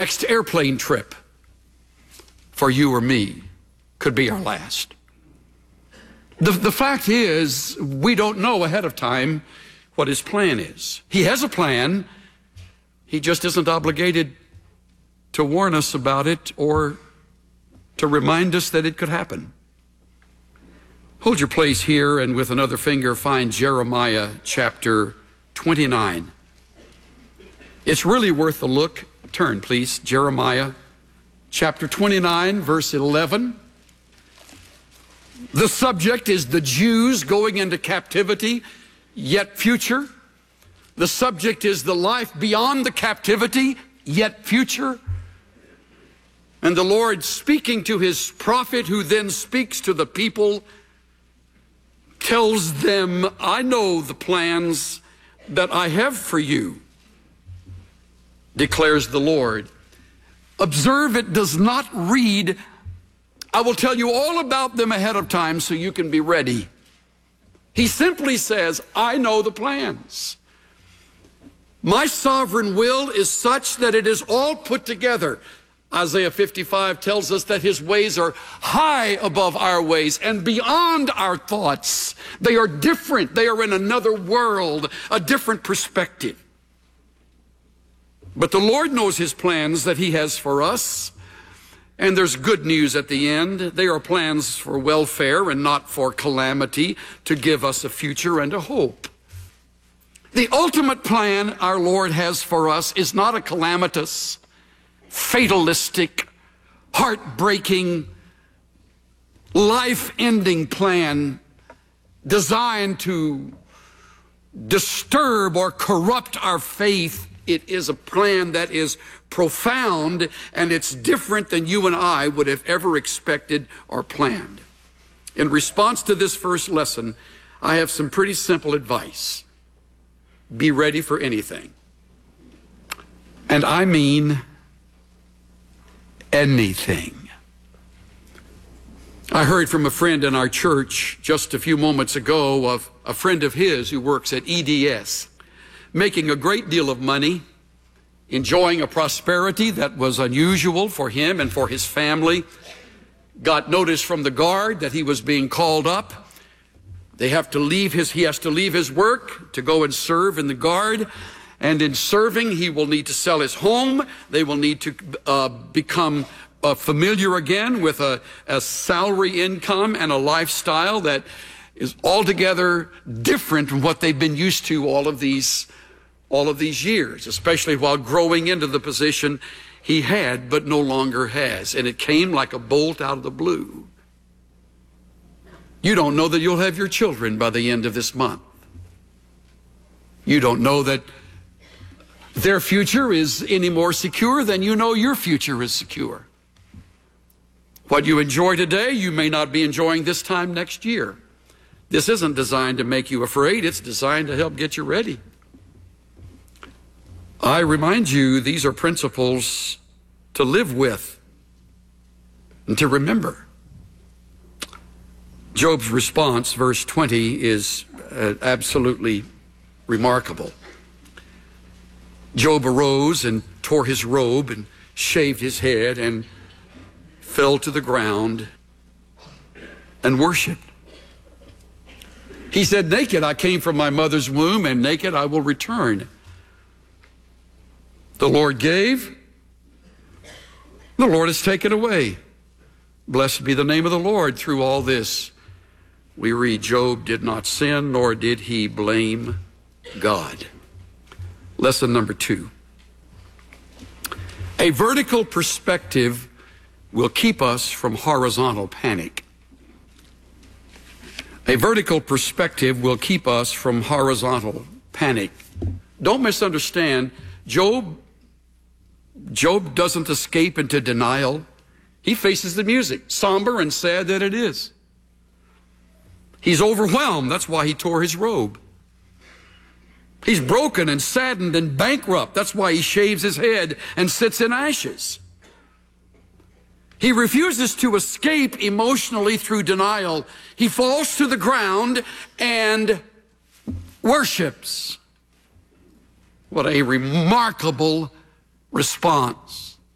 next airplane trip for you or me could be our last. The fact is, we don't know ahead of time what his plan is. He has a plan. He just isn't obligated to warn us about it or to remind us that it could happen. Hold your place here and with another finger find Jeremiah chapter 29. It's really worth a look. Turn, please. Jeremiah chapter 29, verse 11. The subject is the Jews going into captivity, yet future. The subject is the life beyond the captivity, yet future. And the Lord speaking to his prophet, who then speaks to the people, tells them, I know the plans that I have for you, declares the Lord. Observe, it does not read, I will tell you all about them ahead of time so you can be ready. He simply says, I know the plans. My sovereign will is such that it is all put together. Isaiah 55 tells us that his ways are high above our ways and beyond our thoughts. They are different. They are in another world, a different perspective. But the Lord knows his plans that he has for us. And there's good news at the end. They are plans for welfare and not for calamity, to give us a future and a hope. The ultimate plan our Lord has for us is not a calamitous, fatalistic, heartbreaking, life-ending plan designed to disturb or corrupt our faith. It is a plan that is profound, and it's different than you and I would have ever expected or planned. In response to this first lesson, I have some pretty simple advice. Be ready for anything. And I mean anything. I heard from a friend in our church just a few moments ago of a friend of his who works at EDS, making a great deal of money, enjoying a prosperity that was unusual for him and for his family. Got notice from the guard that he was being called up. He has to leave his work to go and serve in the guard. And in serving, he will need to sell his home. They will need to become familiar again with a salary income and a lifestyle that is altogether different from what they've been used to all of these years, especially while growing into the position he had but no longer has. And it came like a bolt out of the blue. You don't know that you'll have your children by the end of this month. You don't know that their future is any more secure than you know your future is secure. What you enjoy today, you may not be enjoying this time next year. This isn't designed to make you afraid. It's designed to help get you ready. I remind you, these are principles to live with and to remember. Job's response, verse 20, is absolutely remarkable. Job arose and tore his robe and shaved his head and fell to the ground and worshiped. He said, naked I came from my mother's womb, and naked I will return. The Lord gave, the Lord has taken away. Blessed be the name of the Lord. Through all this, we read, Job did not sin, nor did he blame God. Lesson number 2. A vertical perspective will keep us from horizontal panic. A vertical perspective will keep us from horizontal panic. Don't misunderstand. Job doesn't escape into denial. He faces the music, somber and sad that it is. He's overwhelmed. That's why he tore his robe. He's broken and saddened and bankrupt. That's why he shaves his head and sits in ashes. He refuses to escape emotionally through denial. He falls to the ground and worships. What a remarkable response.